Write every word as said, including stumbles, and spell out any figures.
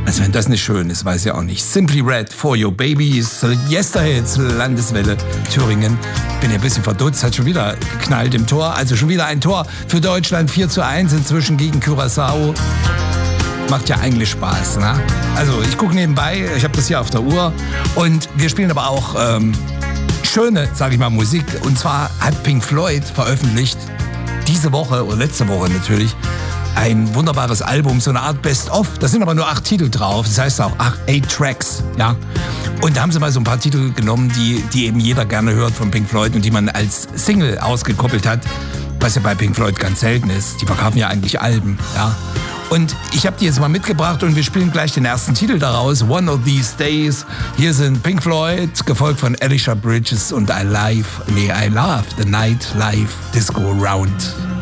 Also wenn das nicht schön ist, weiß ich auch nicht. Simply Red, For Your Babies, Yesterhits, Landeswelle, Thüringen. Bin ja ein bisschen verdutzt, hat schon wieder geknallt im Tor. Also schon wieder ein Tor für Deutschland, vier zu eins inzwischen gegen Curaçao. Macht ja eigentlich Spaß, ne? Also ich gucke nebenbei, ich habe das hier auf der Uhr. Und wir spielen aber auch ähm, schöne, sage ich mal, Musik. Und zwar hat Pink Floyd veröffentlicht, diese Woche oder letzte Woche natürlich, ein wunderbares Album, so eine Art Best-of. Da sind aber nur acht Titel drauf. Das heißt auch acht, eight Tracks, ja. Und da haben sie mal so ein paar Titel genommen, die, die eben jeder gerne hört von Pink Floyd und die man als Single ausgekoppelt hat, was ja bei Pink Floyd ganz selten ist. Die verkaufen ja eigentlich Alben, ja. Und ich habe die jetzt mal mitgebracht und wir spielen gleich den ersten Titel daraus, One of These Days. Hier sind Pink Floyd, gefolgt von Alicia Bridges und I Live, nee, I Love the Night Live Disco Round.